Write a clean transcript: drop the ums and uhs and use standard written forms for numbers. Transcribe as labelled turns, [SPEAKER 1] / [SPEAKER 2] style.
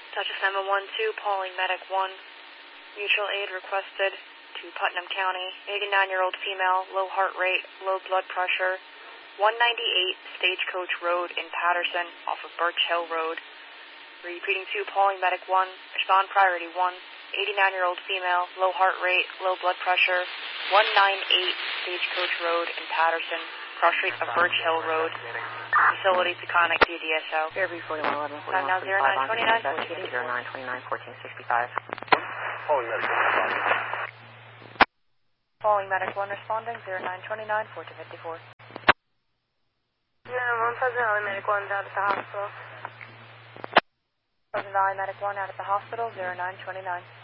[SPEAKER 1] Dutchess 912, Pauling Medic 1. Mutual aid requested to Putnam County. 89-year-old female, low heart rate, low blood pressure. 198 Stagecoach Road in Patterson, off of Birch Hill Road. Repeating to Pauling Medic 1. Respond priority 1. 89-year-old female, low heart rate, low blood pressure. 198 Stagecoach Road in Patterson, cross street of Birch Hill Road. Facility Peconic DDSO.
[SPEAKER 2] Fairview 4111,
[SPEAKER 1] Now 0929,
[SPEAKER 2] 0929, 1465.
[SPEAKER 1] Pauling Medic 1 responding, 0929, 1454.
[SPEAKER 3] 911, Pleasant Valley Medic 1 out at the hospital.
[SPEAKER 1] Pleasant Valley Medic 1 out at the hospital, 0929.